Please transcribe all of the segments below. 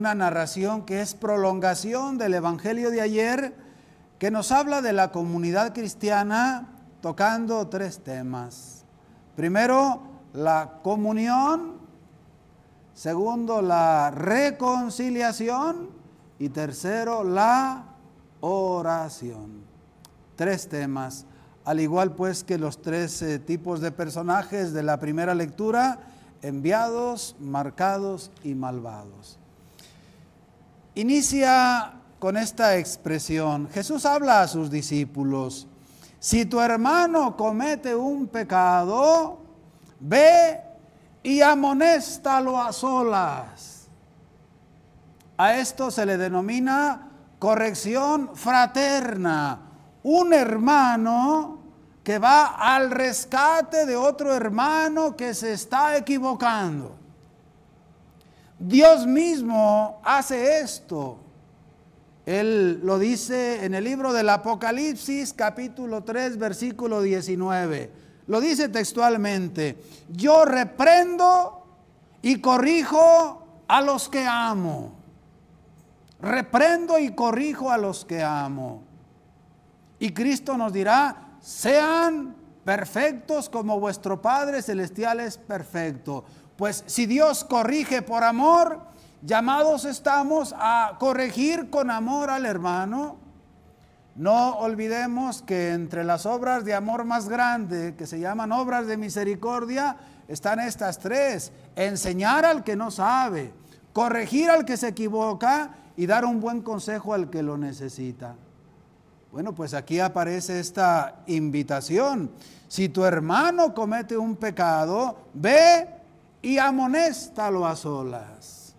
Una narración que es prolongación del Evangelio de ayer, que nos habla de la comunidad cristiana tocando tres temas. Primero, la comunión. Segundo, la reconciliación. Y tercero, la oración. Tres temas. Al igual pues que los tres tipos de personajes de la primera lectura: enviados, marcados y malvados. Inicia con esta expresión. Jesús habla a sus discípulos: si tu hermano comete un pecado, ve y amonéstalo a solas. A esto se le denomina corrección fraterna. Un hermano que va al rescate de otro hermano que se está equivocando. Dios mismo hace esto. Él lo dice en el libro del Apocalipsis, capítulo 3, versículo 19. Lo dice textualmente: yo reprendo y corrijo a los que amo. Reprendo y corrijo a los que amo. Y Cristo nos dirá: sean perfectos como vuestro Padre Celestial es perfecto. Pues si Dios corrige por amor, llamados estamos a corregir con amor al hermano. No olvidemos que entre las obras de amor más grande, que se llaman obras de misericordia, están estas tres: enseñar al que no sabe, corregir al que se equivoca y dar un buen consejo al que lo necesita. Bueno, pues aquí aparece esta invitación: si tu hermano comete un pecado, ve y amonéstalo a solas.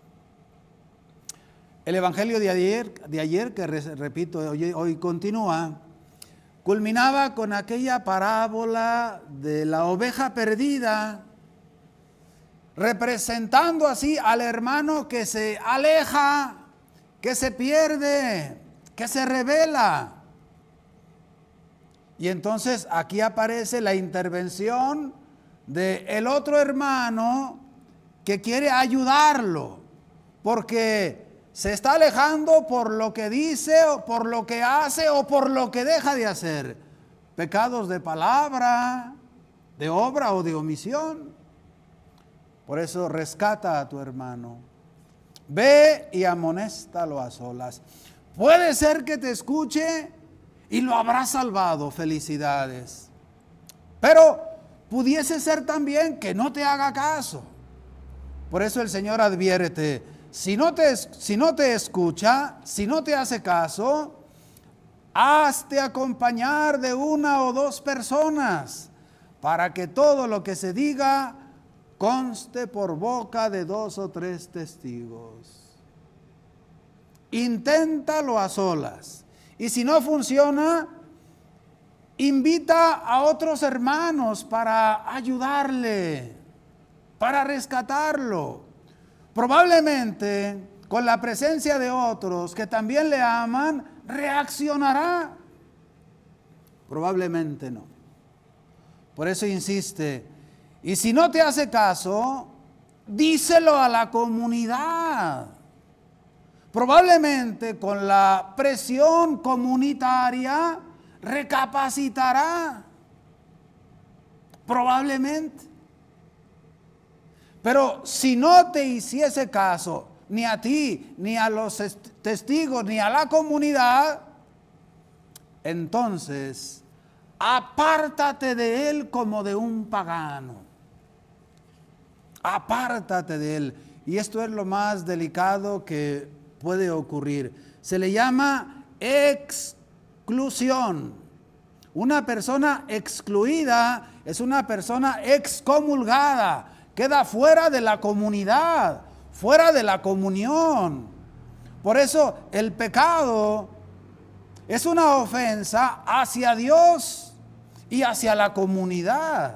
El Evangelio de ayer, que repito, hoy continúa, culminaba con aquella parábola de la oveja perdida, representando así al hermano que se aleja, que se pierde, que se rebela. Y entonces aquí aparece la intervención del otro hermano que quiere ayudarlo, porque se está alejando por lo que dice, o por lo que hace, o por lo que deja de hacer. Pecados de palabra, de obra o de omisión. Por eso rescata a tu hermano. Ve y amonéstalo a solas. Puede ser que te escuche y lo habrá salvado. Felicidades. Pero pudiese ser también que no te haga caso. Por eso el Señor advierte: si no te escucha, si no te hace caso, hazte acompañar de una o dos personas, para que todo lo que se diga conste por boca de dos o tres testigos. Inténtalo a solas. Y si no funciona, invita a otros hermanos para ayudarle, para rescatarlo. Probablemente con la presencia de otros que también le aman, reaccionará. Probablemente no. Por eso insiste: y si no te hace caso, díselo a la comunidad. Probablemente con la presión comunitaria recapacitará. Probablemente. Pero si no te hiciese caso, ni a ti, ni a los testigos, ni a la comunidad, entonces apártate de él como de un pagano. Apártate de él. Y esto es lo más delicado que puede ocurrir. Se le llama exclusión. Una persona excluida es una persona excomulgada. Queda fuera de la comunidad, fuera de la comunión. Por eso el pecado es una ofensa hacia Dios y hacia la comunidad.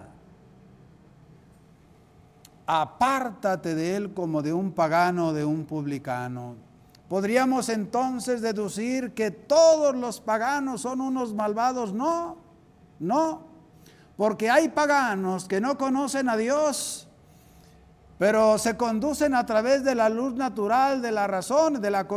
Apártate de él como de un pagano, de un publicano. ¿Podríamos entonces deducir que todos los paganos son unos malvados? No, porque hay paganos que no conocen a Dios pero se conducen a través de la luz natural, de la razón, de la